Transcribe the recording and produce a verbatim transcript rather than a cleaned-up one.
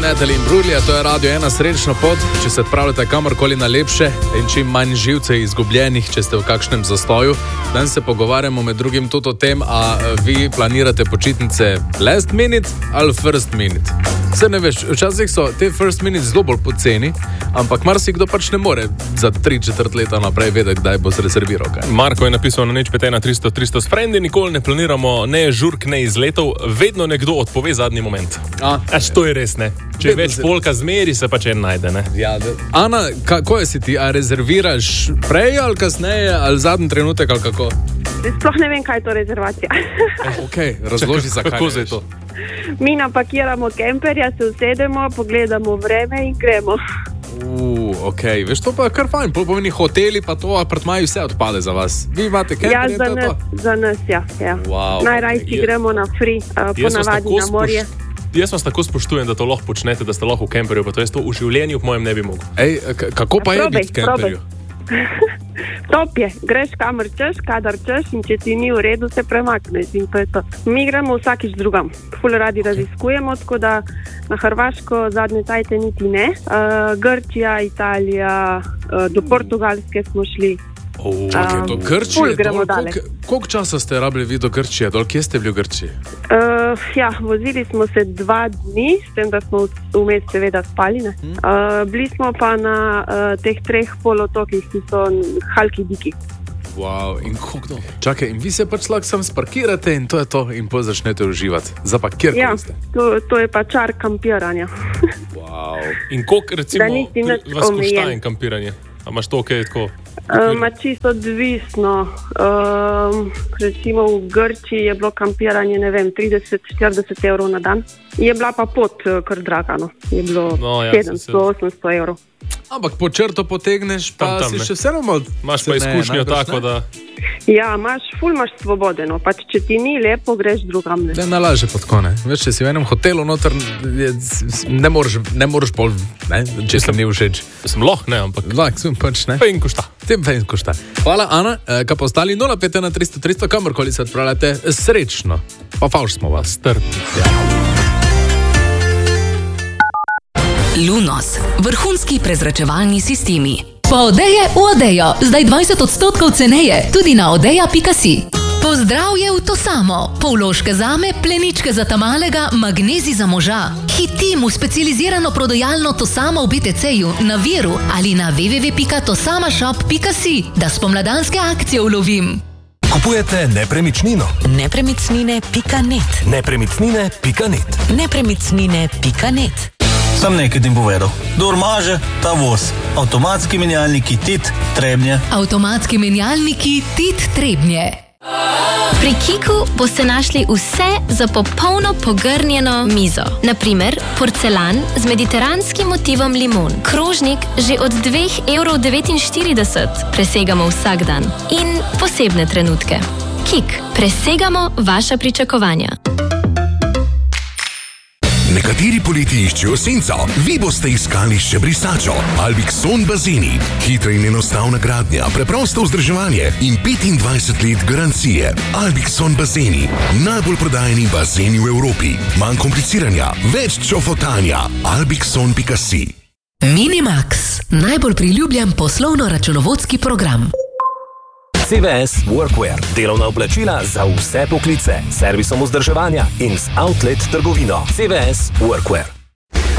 Natalie Imbruglia, to je Radio ena, srečno pot, če se odpravljate kamorkoli na lepše in čim manj živce izgubljenih, če ste v kakšnem zastoju. Danes se pogovarjamo med drugim tudi o tem, a vi planirate počitnice last minute ali first minute. Se ne veš, včasih so te first minute zelo bolj poceni, ampak marsikdo pač ne more za tri četrt leta naprej vedeti, kdaj bo se rezerviral. Kaj? Marko je napisal na nič pet ena tristo tristo s frendi, nikoli ne planiramo ne žurk, ne izletov, vedno nekdo odpove zadnji moment. A, Až to je res, ne? Če je več polka zmeri, se pač en najde, ne? Ja, Ana, kako je si ti? A rezerviraš prej ali kasneje, ali zadnji trenutek, ali kako? Sploh ne vem, kaj je to rezervacija. Ok, razloži, zakaj Kako je to? Mi napakiramo kemperja, se usedemo, pogledamo vreme in gremo. Uh, ok, veš, to pa je kar fajn, pol pomeni hoteli, pa to apartmaji, vse odpade za vas. Vi imate kemperje, Ja, za to je nas, to? za nas, ja. ja. Wow. Najrajši Je- gremo na free, uh, Jaz vas ponavadi tako na morje. spoš- Jaz vas tako spoštujem, da to lahko počnete, da ste lahko v kemperju, pa to jaz to v življenju po mojem ne bi mogel. Ej, k- kako pa je Probaj, biti v kemperju? Top je, greš kamor češ, kadar češ in če ti ni v redu, se premakneš in to je to. Mi gremo vsakič drugam, ful radi raziskujemo, tako da na Hrvaško zadnje tajte niti ne. Uh, Grčija, Italija, uh, do Portugalske smo šli. Oh, okay, do Um, Grčije, ful gremo dol, daleč. koliko, koliko časa ste rabili vi do Grčije? Dol, kje ste bili v Grčiji? Uh, ja, vozili smo se dva dni, s tem, da smo vmes seveda spali. Ne? Uh, bili smo pa na uh, teh treh polotokih, ki so Halkidiki. Wow, in koliko? Čakaj, in vi se pač lahko sam sparkirate in to je to, in potem začnete uživati. Za pa kjerkoli Ja, ste. to, to je pa čar kampiranja. Wow. In koliko recimo Da nisi nič vas košta omejen. en kampiranje? A imaš to, kaj je tako? Uh, ma čisto odvisno. Um, recimo v Grčiji je bilo kampiranje, ne vem, trideset do štirideset evrov na dan. Je bila pa pot eh, kar draga, no. Je bilo No, ja, sedemsto se- do osemsto evrov. Ampak po črto potegneš, pa Tam, tam, si ne. še vseeno malo... Imaš pa ceneje, izkušnjo najbrž, tako, ne? da... Ja, imaš, ful imaš svobode, no. Pač če ti ni lepo, greš drugam. Ne. Ne nalaže pod kone. Veš, če si v enem hotelu noter, je, ne moreš, ne moreš pol, ne, če se mi ni všeč. Sem lahko, ne, ampak... Lak, sem pač, ne. Pa in košta. Tem fejn košta. Hvala, Ana. Eh, Kaj pa ostali? nula pet ena tristo tristo, kamorkoli se odpravljate, srečno. Pa favš smo vas. Strpni. Lunos, vrhunski prezračevalni sistemi. Po Odeje v Odejo, zdaj dvajset odstotkov ceneje, tudi na odeja pika si. Pozdravje v to samo, polložke zame, pleničke za tamalega, magnezi za moža. Hitim v specializirano prodajalno to samo v bé té céju, na Viru ali na w w w pika tosamashop pika si, da spomladanske akcije ulovim. Kupujete nepremičnino. Nepremicnine pika net. Nepremičnine pika net. Nepremicnine pika net. Sam nekaj jim povedal. Kdor maže, ta voz. Avtomatski menjalniki Tit, Trebnje. Avtomatski menjalniki Tit Trebnje. Pri Kiku boste našli vse za popolno pogrnjeno mizo. Naprimer, porcelan z mediteranskim motivom limon. Krožnik že od dve evri devetinštirideset. Presegamo vsak dan. In posebne trenutke. Kik, presegamo vaša pričakovanja. Nekateri poleti iščejo senco, vi boste iskali še brisačo. Albixon bazeni. Hitra in enostavna gradnja, preprosto vzdrževanje in petindvajset let garancije. Albixon bazeni. Najbolj prodajeni bazeni v Evropi. Manj kompliciranja, več čofotanja. albixon pika si. Minimax, najbolj priljubljen poslovno-računovodski program. C V S Workwear. Delovna oblačila za vse poklice. Servisom vzdrževanja in z outlet trgovino. C V S Workwear.